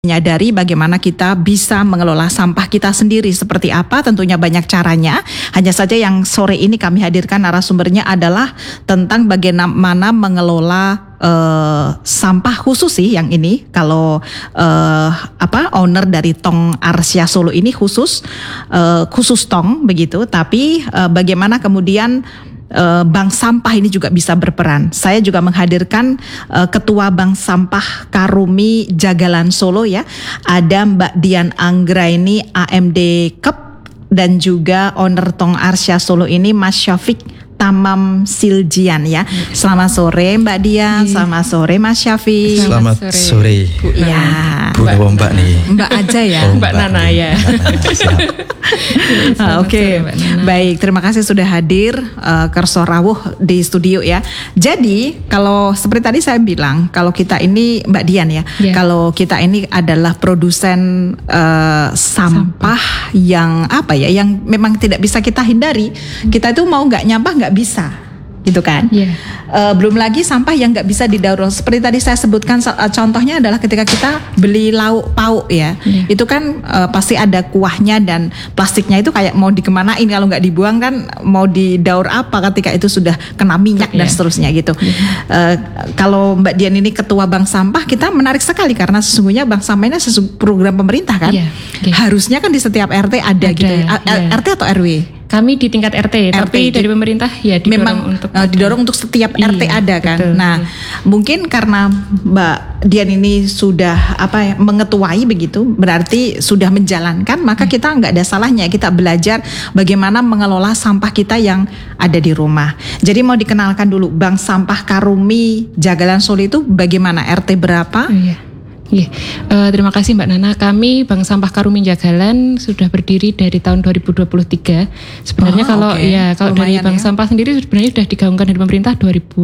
menyadari bagaimana kita bisa mengelola sampah kita sendiri seperti apa, tentunya banyak caranya. Hanya saja yang sore ini kami hadirkan narasumbernya adalah tentang bagaimana mengelola sampah khusus sih yang ini. Kalau owner dari Tong Arsya Solo ini khusus tong begitu, tapi bagaimana kemudian Bank Sampah ini juga bisa berperan. Saya juga menghadirkan Ketua Bank Sampah Karumi Jagalan Solo ya. Ada Mbak Dian Anggraini AMD Kep, dan juga owner Tong Arsya Solo ini Mas Syafiq Tamam Siljian ya. Selamat sore Mbak Dian, selamat sore Mas Syafiq. Selamat sore. Bu, ya. Bu Mbak nih. Mbak aja ya. Mbak Nana ya. Oke, baik. Terima kasih sudah hadir Kerso Rawuh di studio ya. Jadi kalau seperti tadi saya bilang, kalau kita ini Mbak Dian ya, kalau kita ini adalah produsen sampah yang yang memang tidak bisa kita hindari. Kita itu mau nggak nyampah nggak bisa, gitu kan? Belum lagi sampah yang nggak bisa didaur. Seperti tadi saya sebutkan, contohnya adalah ketika kita beli lauk pauk ya, itu kan pasti ada kuahnya dan plastiknya itu kayak mau dikemanain kalau nggak dibuang kan, mau didaur apa ketika itu sudah kena minyak dan seterusnya gitu. Kalau Mbak Dian ini Ketua Bank Sampah, kita menarik sekali karena sesungguhnya Bank Sampah ini program pemerintah kan, harusnya kan di setiap RT ada gitu ya. RT atau RW? Kami di tingkat RT, tapi dari pemerintah ya didorong untuk setiap RT ada kan. Betul. Nah, mungkin karena Mbak Dian ini sudah mengetuai begitu, berarti sudah menjalankan, maka kita nggak ada salahnya kita belajar bagaimana mengelola sampah kita yang ada di rumah. Jadi mau dikenalkan dulu Bank Sampah Karumi Jagalan Solo itu bagaimana, RT berapa? Terima kasih Mbak Nana. Kami Bank Sampah Karumi Jagalan sudah berdiri dari tahun 2023. Sebenarnya kalau dari Bank Sampah sendiri sebenarnya sudah digaungkan dari pemerintah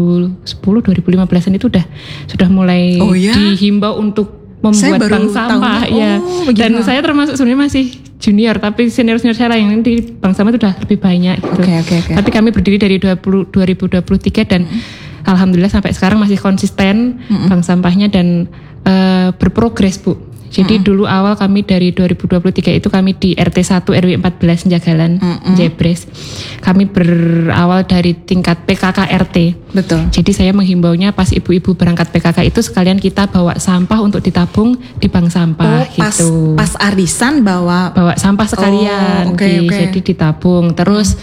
2010-2015an itu sudah mulai dihimbau untuk membuat bank sampah dan saya termasuk sebenarnya masih junior, tapi senior saya yang di Bank Sampah itu sudah lebih banyak gitu. Tapi kami berdiri dari 2023 dan alhamdulillah sampai sekarang masih konsisten bank sampahnya dan berprogres Bu. Jadi dulu awal kami dari 2023 itu kami di RT 1 RW 14 Jagalan Jebres. Kami berawal dari tingkat PKK RT. Betul. Jadi saya menghimbaunya pas ibu-ibu berangkat PKK itu sekalian kita bawa sampah untuk ditabung di bank sampah gitu. Pas arisan bawa sampah sekalian. Jadi ditabung. Terus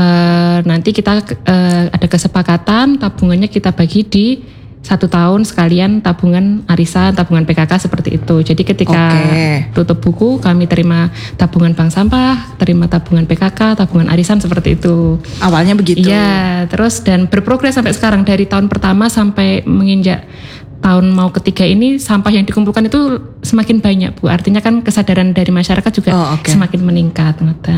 nanti kita ada kesepakatan tabungannya kita bagi di 1 tahun sekalian tabungan arisan, tabungan PKK seperti itu. Jadi ketika tutup buku kami terima tabungan bank sampah, terima tabungan PKK, tabungan arisan seperti itu. Awalnya begitu. Iya, terus dan berprogres sampai sekarang dari tahun pertama sampai menginjak tahun mau ketiga ini sampah yang dikumpulkan itu semakin banyak Bu. Artinya kan kesadaran dari masyarakat juga semakin meningkat.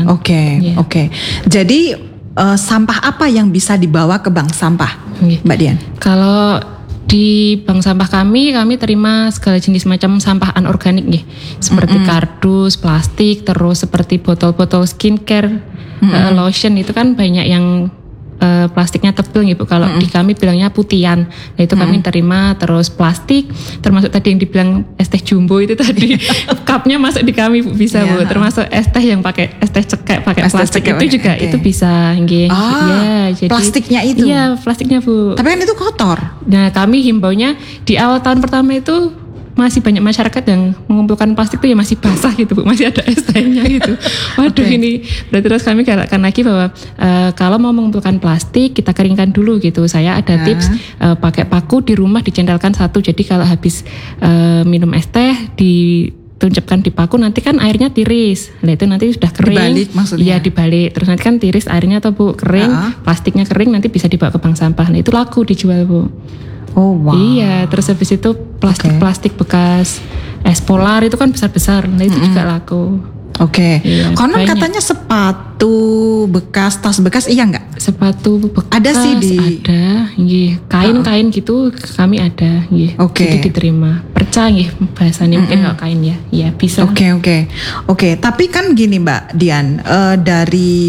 Oke. Jadi sampah apa yang bisa dibawa ke bank sampah, Mbak Dian? Kalau di bank sampah kami terima segala jenis macam sampah anorganik seperti kardus, plastik, terus seperti botol-botol skincare, lotion itu kan banyak yang plastiknya tebal Bu. Kalau di kami bilangnya putihan. Nah itu kami terima, terus plastik, termasuk tadi yang dibilang es teh jumbo itu tadi cupnya masuk di kami bisa Bu. Termasuk es teh yang pakai es teh cekek pakai plastik itu juga itu bisa jadi plastiknya itu. Iya, plastiknya Bu. Tapi kan itu kotor. Nah kami himbaunya di awal tahun pertama itu masih banyak masyarakat yang mengumpulkan plastik itu masih basah gitu Bu, masih ada es tehnya gitu. Waduh ini berarti terus kami galakkan lagi bahwa kalau mau mengumpulkan plastik kita keringkan dulu gitu. Saya ada tips pakai paku di rumah dicendalkan 1. Jadi kalau habis minum es teh dituncapkan di paku nanti kan airnya tiris. Nah itu nanti sudah kering. Dibalik maksudnya? Iya dibalik. Terus nanti kan tiris airnya atau Bu kering, plastiknya kering nanti bisa dibawa ke bank sampah. Nah itu laku dijual Bu. Oh wow. Iya, terus habis itu plastik bekas es polar itu kan besar-besar, nah itu juga laku. Iya, konon katanya sepatu bekas, tas bekas enggak? Sepatu bekas ada sih ada, kain-kain gitu kami ada, jadi diterima. Perca bahasanya mungkin kalau kain ya bisa. Oke. Tapi kan gini Mbak Dian, dari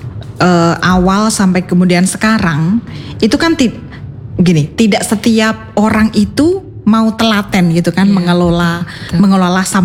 awal sampai kemudian sekarang itu kan tidak setiap orang itu mau telaten gitu kan mengelola sampah